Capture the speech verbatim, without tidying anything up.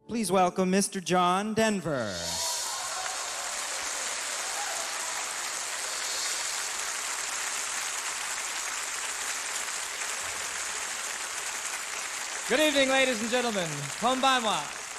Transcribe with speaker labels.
Speaker 1: Please welcome Mister John Denver.
Speaker 2: Good evening, ladies and gentlemen. Konbanwa.